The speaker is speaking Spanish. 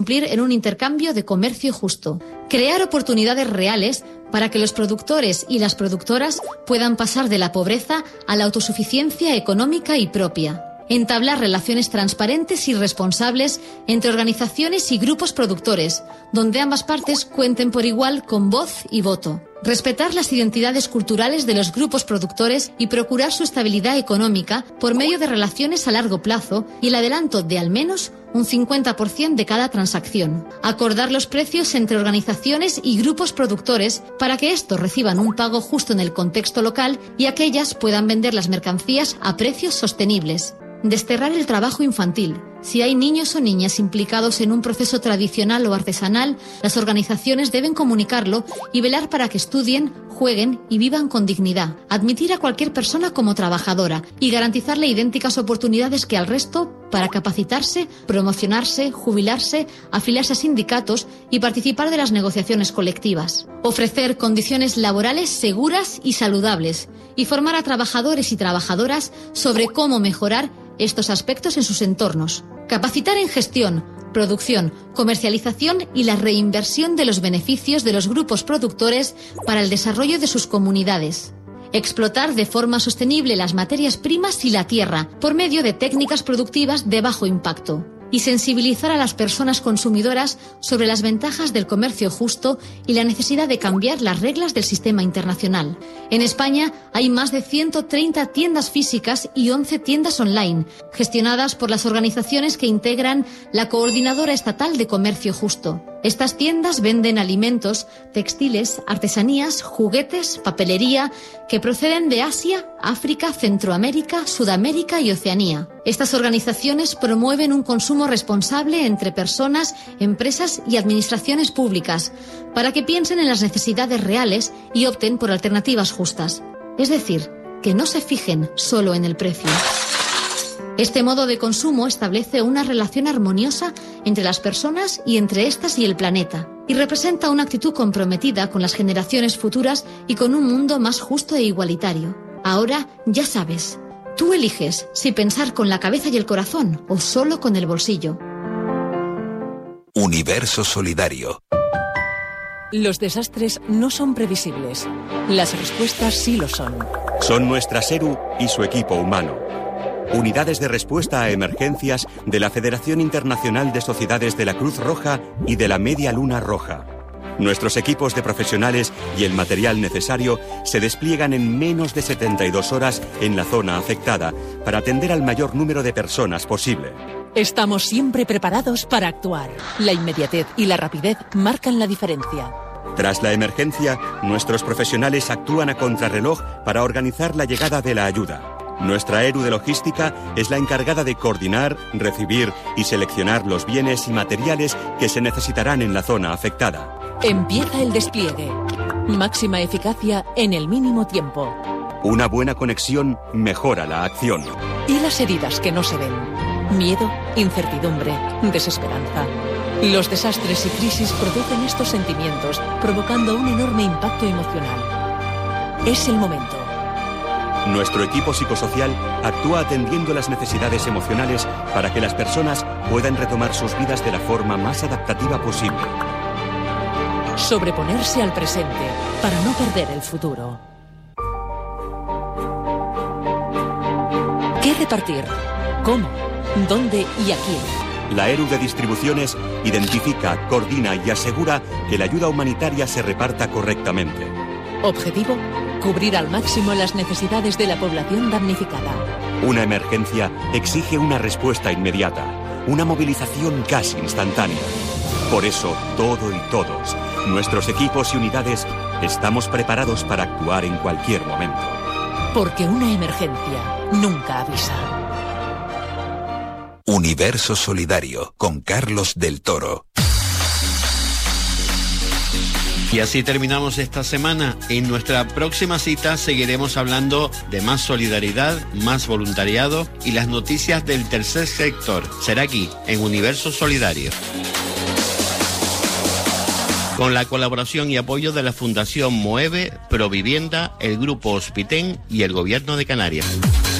cumplir en un intercambio de comercio justo. Crear oportunidades reales para que los productores y las productoras puedan pasar de la pobreza a la autosuficiencia económica y propia. Entablar relaciones transparentes y responsables entre organizaciones y grupos productores, donde ambas partes cuenten por igual con voz y voto. Respetar las identidades culturales de los grupos productores y procurar su estabilidad económica por medio de relaciones a largo plazo y el adelanto de al menos un 50% de cada transacción. Acordar los precios entre organizaciones y grupos productores para que estos reciban un pago justo en el contexto local y aquellas puedan vender las mercancías a precios sostenibles. Desterrar el trabajo infantil. Si hay niños o niñas implicados en un proceso tradicional o artesanal, las organizaciones deben comunicarlo y velar para que estudien, jueguen y vivan con dignidad. Admitir a cualquier persona como trabajadora y garantizarle idénticas oportunidades que al resto para capacitarse, promocionarse, jubilarse, afiliarse a sindicatos y participar de las negociaciones colectivas. Ofrecer condiciones laborales seguras y saludables y formar a trabajadores y trabajadoras sobre cómo mejorar estos aspectos en sus entornos. Capacitar en gestión, producción, comercialización y la reinversión de los beneficios de los grupos productores para el desarrollo de sus comunidades. Explotar de forma sostenible las materias primas y la tierra por medio de técnicas productivas de bajo impacto. Y sensibilizar a las personas consumidoras sobre las ventajas del comercio justo y la necesidad de cambiar las reglas del sistema internacional. En España hay más de 130 tiendas físicas y 11 tiendas online, gestionadas por las organizaciones que integran la Coordinadora Estatal de Comercio Justo. Estas tiendas venden alimentos, textiles, artesanías, juguetes, papelería, que proceden de Asia, África, Centroamérica, Sudamérica y Oceanía. Estas organizaciones promueven un consumo responsable entre personas, empresas y administraciones públicas, para que piensen en las necesidades reales y opten por alternativas justas. Es decir, que no se fijen solo en el precio. Este modo de consumo establece una relación armoniosa entre las personas y entre estas y el planeta, y representa una actitud comprometida con las generaciones futuras y con un mundo más justo e igualitario. Ahora ya sabes, tú eliges si pensar con la cabeza y el corazón o solo con el bolsillo. Universo Solidario. Los desastres no son previsibles. Las respuestas sí lo son. Son nuestra SERU y su equipo humano. Unidades de respuesta a emergencias de la Federación Internacional de Sociedades de la Cruz Roja y de la Media Luna Roja. Nuestros equipos de profesionales y el material necesario se despliegan en menos de 72 horas en la zona afectada para atender al mayor número de personas posible. Estamos siempre preparados para actuar. La inmediatez y la rapidez marcan la diferencia. Tras la emergencia, nuestros profesionales actúan a contrarreloj para organizar la llegada de la ayuda. Nuestra ERU de logística es la encargada de coordinar, recibir y seleccionar los bienes y materiales que se necesitarán en la zona afectada. Empieza el despliegue. Máxima eficacia en el mínimo tiempo. Una buena conexión mejora la acción. Y las heridas que no se ven. Miedo, incertidumbre, desesperanza. Los desastres y crisis producen estos sentimientos, provocando un enorme impacto emocional. Es el momento. Nuestro equipo psicosocial actúa atendiendo las necesidades emocionales para que las personas puedan retomar sus vidas de la forma más adaptativa posible. Sobreponerse al presente para no perder el futuro. ¿Qué repartir? ¿Cómo? ¿Dónde y a quién? La ERU de Distribuciones identifica, coordina y asegura que la ayuda humanitaria se reparta correctamente. Objetivo: cubrir al máximo las necesidades de la población damnificada. Una emergencia exige una respuesta inmediata, una movilización casi instantánea. Por eso, todo y todos, nuestros equipos y unidades, estamos preparados para actuar en cualquier momento. Porque una emergencia nunca avisa. Universo Solidario, con Carlos del Toro. Y así terminamos esta semana. En nuestra próxima cita seguiremos hablando de más solidaridad, más voluntariado y las noticias del tercer sector. Será aquí, en Universo Solidario. Con la colaboración y apoyo de la Fundación Moeve, Provivienda, el Grupo Hospitén y el Gobierno de Canarias.